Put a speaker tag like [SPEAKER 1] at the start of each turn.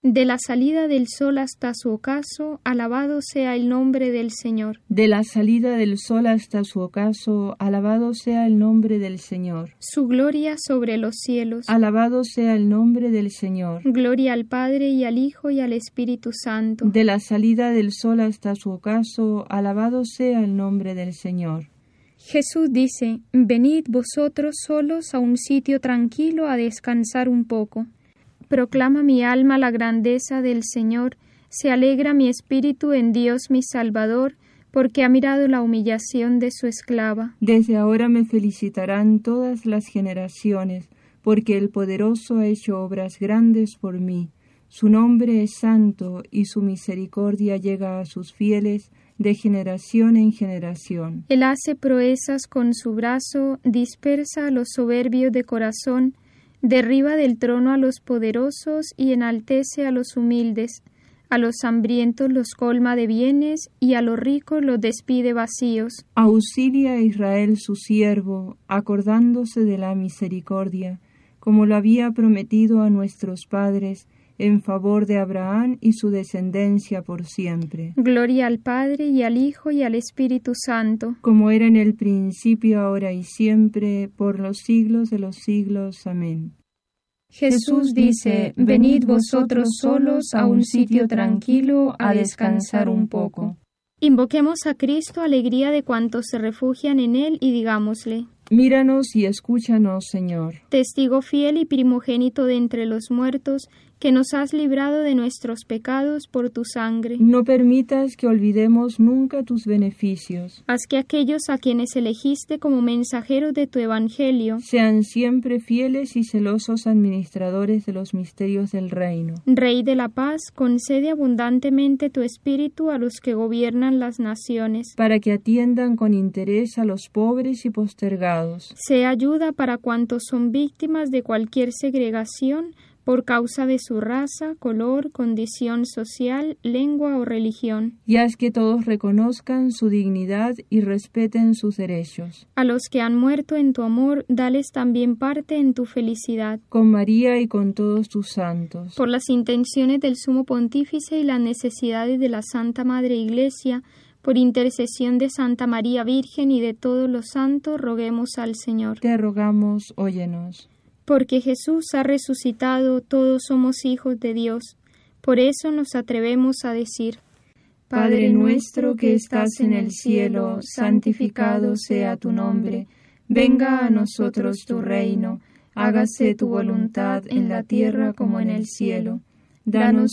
[SPEAKER 1] De la salida del sol hasta su ocaso, alabado sea el nombre del Señor.
[SPEAKER 2] De la salida del sol hasta su ocaso, alabado sea el nombre del Señor.
[SPEAKER 1] Su gloria sobre los cielos.
[SPEAKER 2] Alabado sea el nombre del Señor.
[SPEAKER 1] Gloria al Padre y al Hijo y al Espíritu Santo.
[SPEAKER 2] De la salida del sol hasta su ocaso, alabado sea el nombre del Señor.
[SPEAKER 1] Jesús dice: venid vosotros solos a un sitio tranquilo a descansar un poco. Proclama mi alma la grandeza del Señor, se alegra mi espíritu en Dios mi Salvador, porque ha mirado la humillación de su esclava.
[SPEAKER 2] Desde ahora me felicitarán todas las generaciones, porque el Poderoso ha hecho obras grandes por mí. Su nombre es santo y su misericordia llega a sus fieles de generación en generación.
[SPEAKER 1] Él hace proezas con su brazo, dispersa a los soberbios de corazón, derriba del trono a los poderosos y enaltece a los humildes. A los hambrientos los colma de bienes y a los ricos los despide vacíos.
[SPEAKER 2] Auxilia a Israel su siervo, acordándose de la misericordia, como lo había prometido a nuestros padres, en favor de Abraham y su descendencia por siempre.
[SPEAKER 1] Gloria al Padre y al Hijo y al Espíritu Santo,
[SPEAKER 2] como era en el principio, ahora y siempre, por los siglos de los siglos. Amén.
[SPEAKER 1] Jesús dice: venid vosotros solos a un sitio tranquilo a descansar un poco. Invoquemos a Cristo, alegría de cuantos se refugian en Él, y digámosle:
[SPEAKER 2] míranos y escúchanos, Señor.
[SPEAKER 1] Testigo fiel y primogénito de entre los muertos, que nos has librado de nuestros pecados por tu sangre.
[SPEAKER 2] No permitas que olvidemos nunca tus beneficios.
[SPEAKER 1] Haz que aquellos a quienes elegiste como mensajeros de tu Evangelio
[SPEAKER 2] sean siempre fieles y celosos administradores de los misterios del reino.
[SPEAKER 1] Rey de la paz, concede abundantemente tu espíritu a los que gobiernan las naciones,
[SPEAKER 2] para que atiendan con interés a los pobres y postergados.
[SPEAKER 1] Sea ayuda para cuantos son víctimas de cualquier segregación, por causa de su raza, color, condición social, lengua o religión.
[SPEAKER 2] Y haz que todos reconozcan su dignidad y respeten sus derechos.
[SPEAKER 1] A los que han muerto en tu amor, dales también parte en tu felicidad.
[SPEAKER 2] Con María y con todos tus santos.
[SPEAKER 1] Por las intenciones del Sumo Pontífice y las necesidades de la Santa Madre Iglesia, por intercesión de Santa María Virgen y de todos los santos, roguemos al Señor.
[SPEAKER 2] Te rogamos, óyenos.
[SPEAKER 1] Porque Jesús ha resucitado, todos somos hijos de Dios. Por eso nos atrevemos a decir:
[SPEAKER 2] Padre nuestro que estás en el cielo, santificado sea tu nombre. Venga a nosotros tu reino. Hágase tu voluntad en la tierra como en el cielo. Danos